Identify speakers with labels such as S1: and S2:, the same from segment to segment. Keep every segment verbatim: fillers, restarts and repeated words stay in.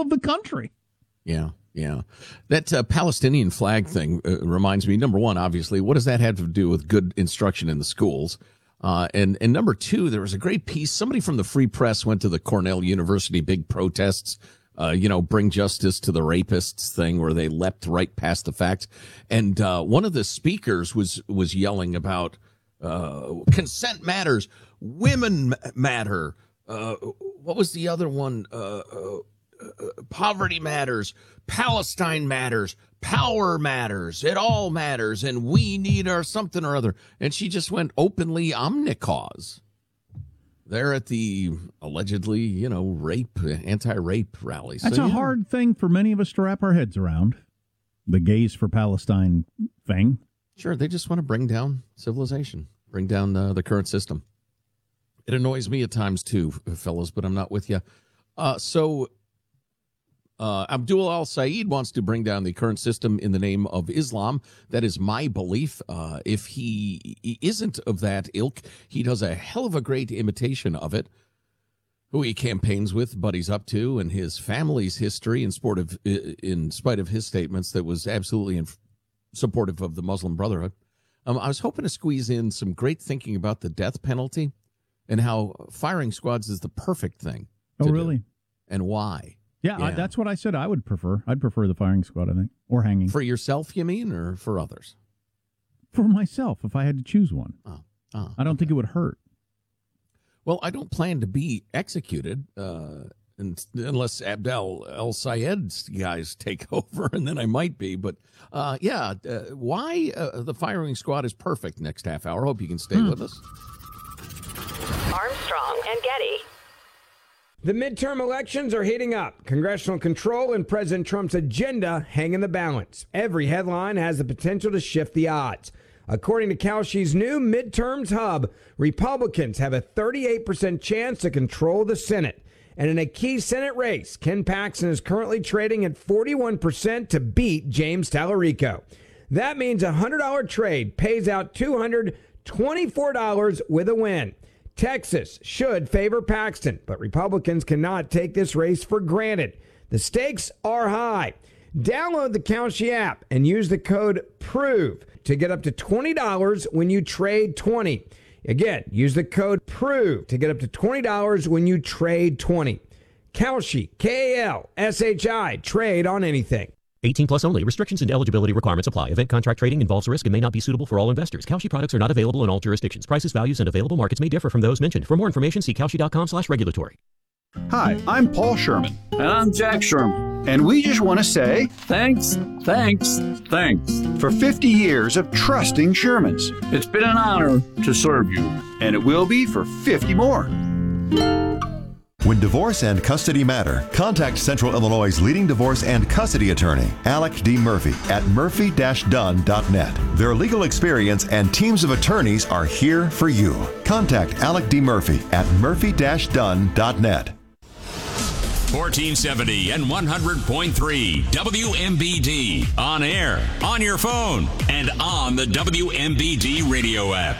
S1: of the country.
S2: Yeah, yeah. That uh, Palestinian flag thing uh, reminds me, number one, obviously, what does that have to do with good instruction in the schools? Uh, and, and number two, there was a great piece. Somebody from the Free Press went to the Cornell University big protests, uh, you know, bring justice to the rapists thing, where they leapt right past the facts. And uh, one of the speakers was was yelling about uh, consent matters, women matter. Uh, what was the other one? Uh, uh, uh, poverty matters, Palestine matters, power matters, it all matters, and we need our something or other. And she just went openly omnicause there at the allegedly, you know, rape, anti-rape rally.
S1: That's
S2: so,
S1: a
S2: yeah.
S1: hard thing for many of us to wrap our heads around, the Gays for Palestine thing.
S2: Sure, they just want to bring down civilization, bring down uh, the current system. It annoys me at times too, fellas, but I'm not with you. Uh, so uh, Abdul al-Sayed wants to bring down the current system in the name of Islam. That is my belief. Uh, if he, he isn't of that ilk, he does a hell of a great imitation of it. Who he campaigns with, but he's up to, and his family's history in sport of, in spite of his statements that was absolutely in supportive of the Muslim Brotherhood. Um, I was hoping to squeeze in some great thinking about the death penalty and how firing squads is the perfect thing.
S1: Oh, really?
S2: Do, and why?
S1: Yeah, yeah. I, that's what I said I would prefer. I'd prefer the firing squad, I think, or hanging.
S2: For yourself, you mean, or for others?
S1: For myself, if I had to choose one.
S2: Oh, oh,
S1: I don't
S2: okay.
S1: think it would hurt.
S2: Well, I don't plan to be executed uh, unless Abdel al-Sayed's guys take over, and then I might be. But, uh, yeah, uh, why uh, the firing squad is perfect next half hour. Hope you can stay hmm. with us.
S3: Armstrong and Getty.
S4: The midterm elections are heating up. Congressional control and President Trump's agenda hang in the balance. Every headline has the potential to shift the odds. According to Kalshi's new midterms hub, Republicans have a thirty-eight percent chance to control the Senate. And in a key Senate race, Ken Paxton is currently trading at forty-one percent to beat James Tallarico. That means a one hundred dollars trade pays out two hundred twenty-four dollars with a win. Texas should favor Paxton, but Republicans cannot take this race for granted. The stakes are high. Download the Kalshi app and use the code PROVE to get up to twenty dollars when you trade twenty. Again, use the code PROVE to get up to twenty dollars when you trade twenty. Kalshi, K A L S H I, trade on anything.
S5: eighteen plus only. Restrictions and eligibility requirements apply. Event contract trading involves risk and may not be suitable for all investors. Kalshi products are not available in all jurisdictions. Prices, values, and available markets may differ from those mentioned. For more information, see kalshi.com slash regulatory.
S6: Hi, I'm Paul Sherman.
S7: And I'm Jack Sherman.
S6: And we just want to say
S7: thanks, thanks, thanks
S6: for fifty years of trusting Shermans.
S7: It's been an honor to serve you.
S6: And it will be for fifty more.
S8: When divorce and custody matter, contact Central Illinois' leading divorce and custody attorney, Alec D. Murphy, at murphy dash dunn dot net. Their legal experience and teams of attorneys are here for you. Contact Alec D. Murphy at murphy dash dunn dot net.
S9: fourteen seventy and one hundred point three W M B D. On air, on your phone, and on the W M B D radio app.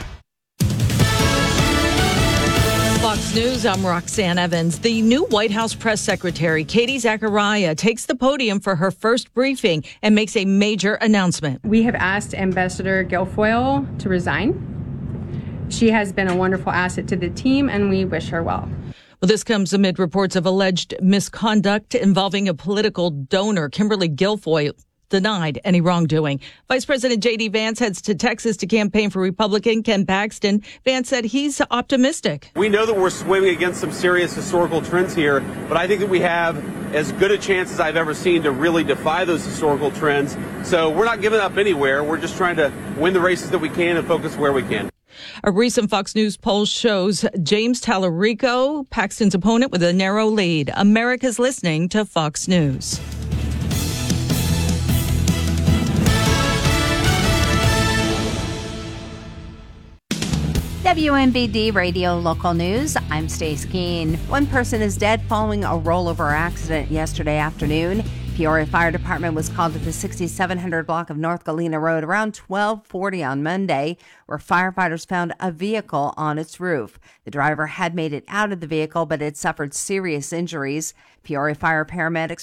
S10: Fox News, I'm Roxanne Evans. The new White House press secretary, Katie Zachariah, takes the podium for her first briefing and makes a major announcement.
S11: We have asked Ambassador Guilfoyle to resign. She has been a wonderful asset to the team, and we wish her well.
S10: Well, this comes amid reports of alleged misconduct involving a political donor. Kimberly Guilfoyle denied any wrongdoing. Vice President J D. Vance heads to Texas to campaign for Republican Ken Paxton. Vance said he's optimistic.
S12: We know that we're swimming against some serious historical trends here, but I think that we have as good a chance as I've ever seen to really defy those historical trends. So we're not giving up anywhere. We're just trying to win the races that we can and focus where we can.
S10: A recent Fox News poll shows James Tallarico, Paxton's opponent, with a narrow lead. America's listening to Fox News.
S13: W M B D Radio Local News. I'm Stace Keene. One person is dead following a rollover accident yesterday afternoon. Peoria Fire Department was called to the sixty-seven hundred block of North Galena Road around twelve forty on Monday, where firefighters found a vehicle on its roof. The driver had made it out of the vehicle, but had suffered serious injuries. Peoria Fire paramedics